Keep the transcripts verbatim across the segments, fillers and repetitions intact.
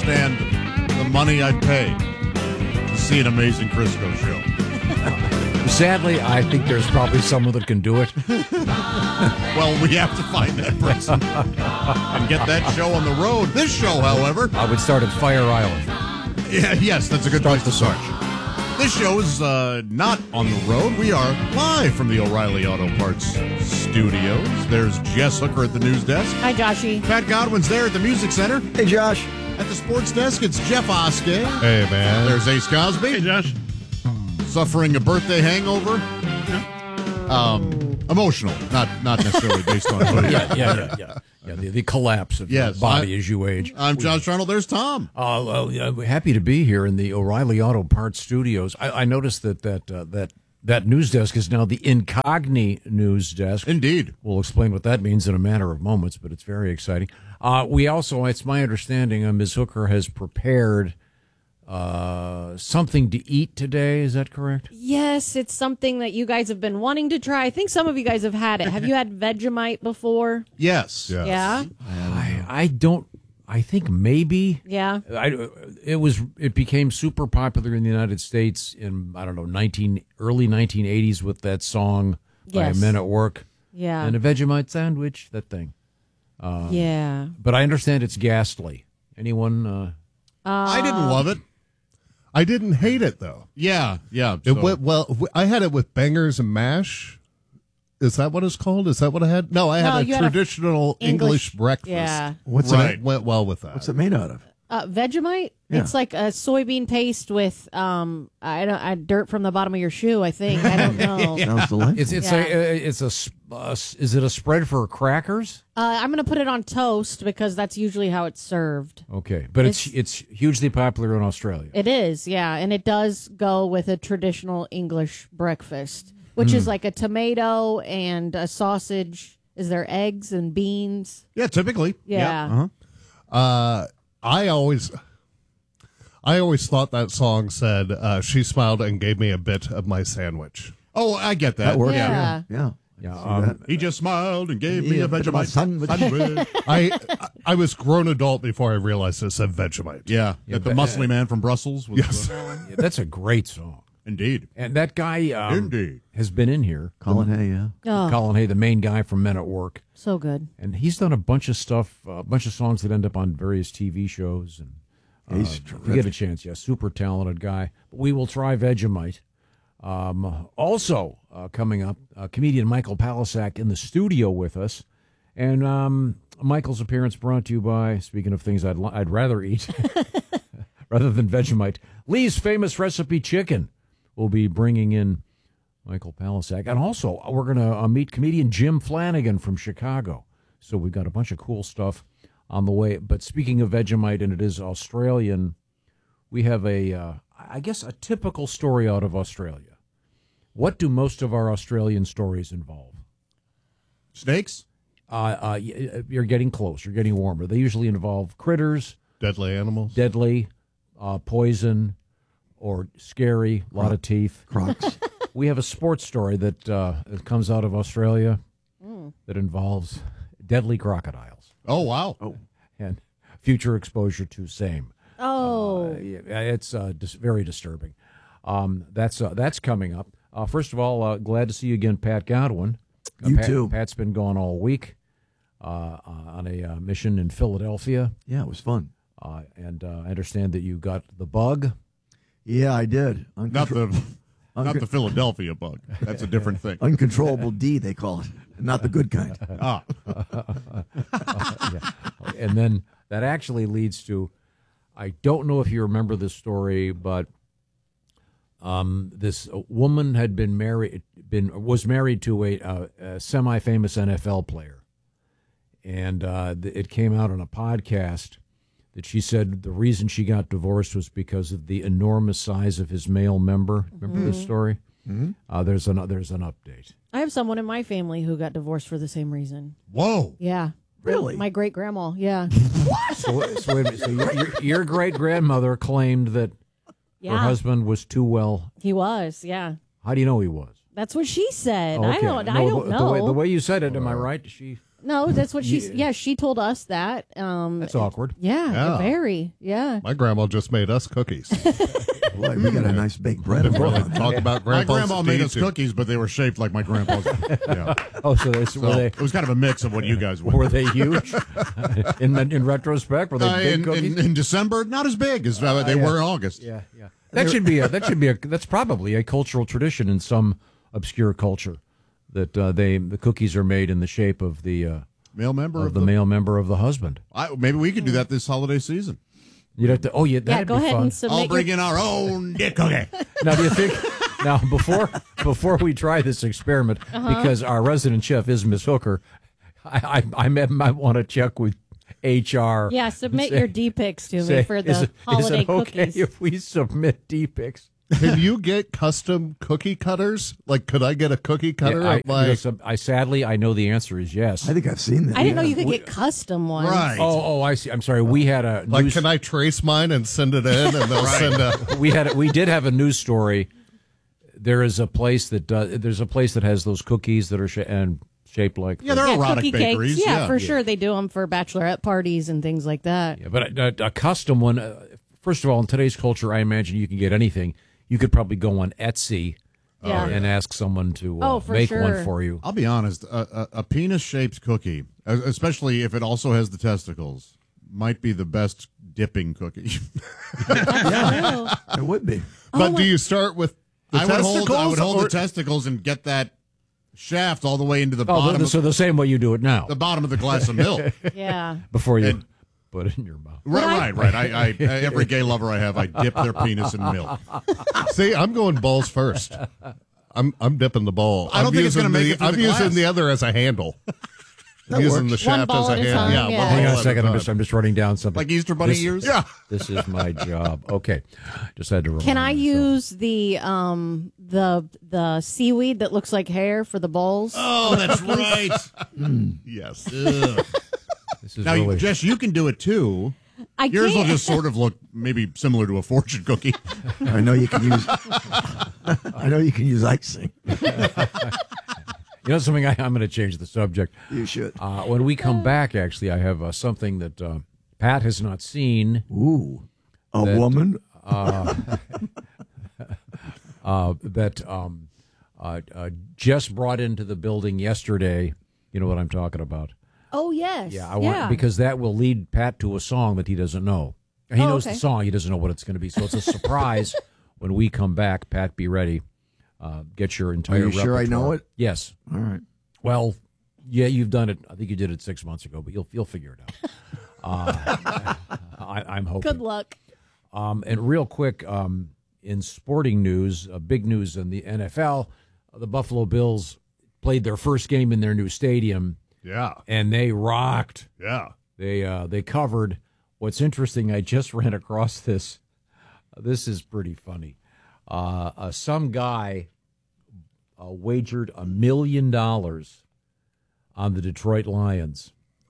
understand the money I'd pay to see an amazing Crisco show. Sadly, I think there's probably someone that can do it. Well, we have to find that person and get that show on the road. This show, however... I would start at Fire Island. Yeah, yes, that's a good place to start. This show is uh, not on the road. We are live from the O'Reilly Auto Parts studios. There's Jess Hooker at the news desk. Hi, Joshy. Pat Godwin's there at the music center. Hey, Josh. At the sports desk, it's Jeff Oskey. Hey, man. There's Ace Cosby. Hey, Josh. Suffering a birthday hangover. Um, emotional, not not necessarily based on food. Yeah, yeah, yeah, yeah. yeah the, the collapse of Yes, your body I- as you age. I'm Josh Arnold. There's Tom. Uh, well, yeah, we're happy to be here in the O'Reilly Auto Parts studios. I, I noticed that that uh, that that news desk is now the Incogni news desk. Indeed. We'll explain what that means in a matter of moments, but it's very exciting. Uh, we also, it's my understanding, uh, Miz Hooker has prepared uh, something to eat today. Is that correct? Yes, it's something that you guys have been wanting to try. I think some of you guys have had it. Have you had Vegemite before? Yes. Yes. Yeah? I, I don't. I think maybe. Yeah. I, it was. It became super popular in the United States in I don't know nineteen early nineteen eighties with that song by Yes. Men at Work Yeah. and a Vegemite sandwich. That thing. yeah. But I understand it's ghastly. Anyone? Uh, I didn't love it. I didn't hate it, though. Yeah, yeah. It so- went well. w- I had it with bangers and mash. Is that what it's called? Is that what I had? No, I had No, a you had a traditional English- English, breakfast. Yeah. What's Right. it? Went well with that. What's it made out of? Uh, Vegemite? Yeah. It's like a soybean paste with um, I don't, I, dirt from the bottom of your shoe, I think. I don't know. Sounds delightful. it's it's Yeah. a uh, it's a, s- uh, s- is it a spread for crackers? Uh, I'm going to put it on toast because that's usually how it's served. Okay, but it's It's- it's hugely popular in Australia. It is, yeah. And it does go with a traditional English breakfast, which is like a tomato and a sausage. Is there eggs and beans? Yeah, typically. Yeah. Uh, I always, I always thought that song said, uh, "She smiled and gave me a bit of my sandwich." Oh, I get that. That works. Yeah. Yeah. Yeah, See um, that? He just smiled and gave me Yeah, a bit of my Vegemite sandwich. sandwich. I, I was grown adult before I realized it said Vegemite. yeah, Yeah, that the but- muscly man from Brussels. Was, Yes. uh, yeah, that's a great song. indeed. And that guy um, Indeed. has been in here. Colin Hay, yeah. Oh, Colin Hay, the main guy from Men at Work. so good. And he's done a bunch of stuff, uh, a bunch of songs that end up on various T V shows. And uh, He's if you get a terrific. chance, yeah, super talented guy. But we will try Vegemite. Um, also uh, coming up, uh, comedian Michael Palisak in the studio with us. And um, Michael's appearance brought to you by, speaking of things I'd, li- I'd rather eat, rather than Vegemite, Lee's Famous Recipe Chicken will be bringing in Michael Palisak. And also, we're going to uh, meet comedian Jim Flanagan from Chicago. So we've got a bunch of cool stuff on the way. But speaking of Vegemite, and it is Australian, we have a, uh, I guess, a typical story out of Australia. What do most of our Australian stories involve? Snakes? Uh, uh, y- you're getting close. You're getting warmer. They usually involve critters, Deadly animals. deadly, uh, poison, or scary, a lot of teeth. Crocs. We have a sports story that, uh, that comes out of Australia that involves deadly crocodiles Oh, wow. Oh. and future exposure to same. Oh, Uh, yeah, it's uh, dis- very disturbing. Um, that's uh, that's coming up. Uh, first of all, uh, glad to see you again, Pat Godwin. Uh, You Pat, too. Pat's been gone all week uh, uh, on a uh, mission in Philadelphia, Yeah, it was fun. uh, and uh, I understand that you got the bug. Yeah, I did. Not Uncontro- the not the Philadelphia bug. That's a different thing. Uncontrollable D, they call it. Not the good kind. Ah, Yeah. And then that actually leads to, I don't know if you remember this story, but um, this woman had been married, been was married to a, uh, a semi-famous N F L player, and uh, th- it came out on a podcast that she said the reason she got divorced was because of the enormous size of his male member. Remember this story? Mm-hmm. Uh, there's an there's an update. I have someone in my family who got divorced for the same reason. whoa. Yeah. Really? My great grandma. Yeah. So, so, wait a minute. So your, your, your great grandmother claimed that Yeah. her husband was too well. He was. Yeah. How do you know he was? That's what she said. I Okay. don't. I No, don't the, know. The way, the way you said it, am I right? She No, that's what she. Yeah, she told us that. Um, That's awkward. Yeah, Yeah. very. Yeah. My grandma just made us cookies. Boy, we got a nice baked bread. Didn't really on. talk about My grandpa's grandma made us teeth. cookies, but they were shaped like my grandpa's. Yeah. Oh, so, they, So were they it was kind of a mix of what you guys were. were they huge? in in retrospect, were they Uh, big in, cookies? in, in December, not as big as uh, they yeah. were in August. yeah, yeah. That should be a that should be a that's probably a cultural tradition in some obscure culture that uh, they the cookies are made in the shape of the uh, Male member of of the, the, male member of the husband. I, maybe we could do that this holiday season. You'd have to. Oh, yeah, Yeah, that'd go be ahead fun. and submit. I'll bring your, in our own dick cookie. Now, do you think? Now, before before we try this experiment, Uh-huh. because our resident chef is Miss Hooker, I I, I may, might want to check with H R. Yeah, submit Say- your D pics to say, me for the is it, holiday is it okay cookies. if we submit D pics? Can you get custom cookie cutters? Like, could I get a cookie cutter? I, of my, you know, so- I sadly I know the answer is yes. I think I've seen that. I didn't know yeah. you could get custom ones. Right. Oh, oh, I see. I'm sorry. We had a like, news, can I trace mine and send it in, and they'll send a. we had a, we did have a news story. There is a place that does. There's a place that has those cookies that are sh- and shaped like. Yeah, they're Yeah, erotic cookie bakeries. cakes. Yeah, yeah. for sure. They do them for bachelorette parties and things like that. Yeah, but a, a, a custom one. Uh, first of all, in today's culture, I imagine you can get anything. You could probably go on Etsy Yeah. uh, and ask someone to uh, Oh, for make sure. one for you. I'll be honest, a, a, a penis-shaped cookie, uh, especially if it also has the testicles, might be the best dipping cookie. Oh. It would be. But do you start with the I would hold, testicles? I would hold or- the testicles and get that shaft all the way into the Oh, bottom, the, of, so the same way you do it now, the bottom of the glass of milk. Yeah. before you and- put it in your mouth. Right, right, right. I, I, every gay lover I have, I dip their penis in milk. See, I'm going balls first. I'm I'm dipping the ball. I don't I'm think it's using gonna make the- it through I'm the using glass. the other as a handle. I'm using the works. shaft ball as a at a handle. time, Yeah, yeah. one Hang ball on a at second. I'm time. just, I'm just writing down something. Like Easter Bunny This- ears? Yeah. This is my job. Okay, just had to. Remind Can I myself. use the um the the seaweed that looks like hair for the bowls? Oh, that's right. Yes. Ugh. This is Now, really. Jess, you can do it too. I Yours will can't. just sort of look maybe similar to a fortune cookie. I know you can use. I know you can use icing. You know something? I, I'm going to change the subject. You should. Uh, when we come back, actually, I have uh, something that uh, Pat has not seen. Ooh, a That- woman. uh, that um, uh, uh, just brought into the building yesterday. You know what I'm talking about? Oh yes. Yeah, I want because that will lead Pat to a song that he doesn't know. He Oh, knows okay. the song, he doesn't know what it's going to be. So it's a surprise when we come back. Pat, be ready. Uh, get your entire. Are you sure I know repertoire. it? Yes. All right. Well, yeah, you've done it. I think you did it six months ago, but you'll you'll figure it out. Uh, I, I'm hoping. Good luck. Um, and real quick, um, in sporting news, uh, big news in the N F L, uh, the Buffalo Bills played their first game in their new stadium, Yeah. and they rocked. Yeah. They uh, they covered. What's interesting, I just ran across this. This is pretty funny. Uh, uh, some guy uh, wagered a million dollars on the Detroit Lions.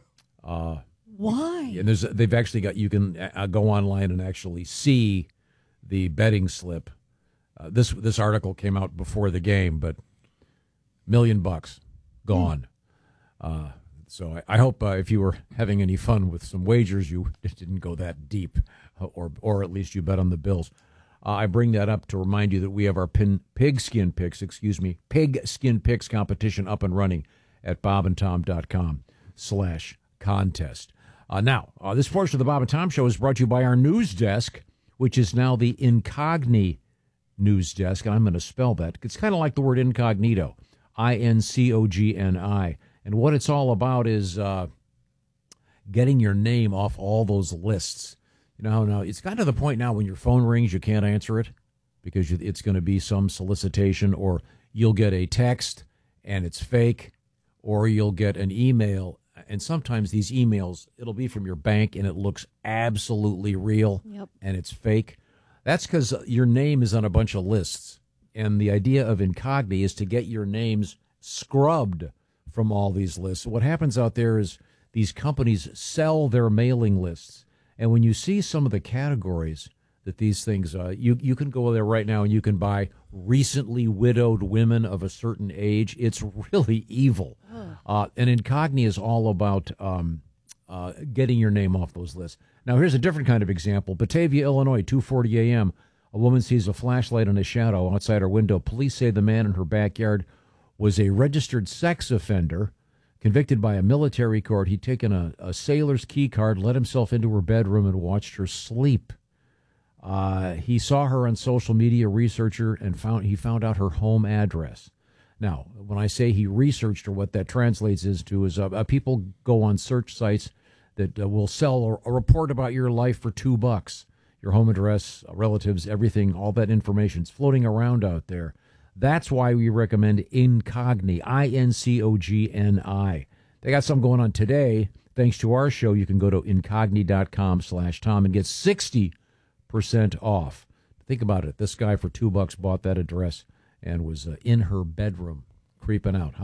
Why? And there's they've actually got you can uh, go online and actually see the betting slip. Uh, this this article came out before the game, but million bucks gone. Uh, so I, I hope uh, if you were having any fun with some wagers, you didn't go that deep, uh, or or at least you bet on the Bills. Uh, I bring that up to remind you that we have our pin, pig skin picks, excuse me, pig skin picks competition up and running at bobandtom.com slash contest. Uh, now, uh, this portion of the Bob and Tom Show is brought to you by our news desk, which is now the Incogni news desk, and I'm going to spell that. It's kind of like the word incognito, I N C O G N I. And what it's all about is uh, getting your name off all those lists. You know, now it's gotten to the point now when your phone rings, you can't answer it because you, it's going to be some solicitation, or you'll get a text and it's fake, or you'll get an email. And sometimes these emails, it'll be from your bank and it looks absolutely real Yep. and it's fake. That's because your name is on a bunch of lists. And the idea of Incogni is to get your names scrubbed from all these lists. What happens out there is these companies sell their mailing lists. And when you see some of the categories that these things, uh, you, you can go there right now and you can buy recently widowed women of a certain age. It's really evil. Uh, and Incogni is all about um, uh, getting your name off those lists. Now, here's a different kind of example. Batavia, Illinois, two forty a.m. A woman sees a flashlight in a shadow outside her window. Police say the man in her backyard was a registered sex offender, convicted by a military court. He'd taken a, a sailor's key card, let himself into her bedroom, and watched her sleep. Uh, he saw her on social media, researched her, and found he found out her home address. Now, when I say he researched her, what that translates is to is uh, uh, people go on search sites that uh, will sell a, a report about your life for two bucks. Your home address, uh, relatives, everything, all that information's floating around out there. That's why we recommend Incogni, I N C O G N I. They got something going on today. Thanks to our show, you can go to incogni.com slash Tom and get sixty percent off. Think about it. This guy for two bucks bought that address and was uh, in her bedroom creeping out.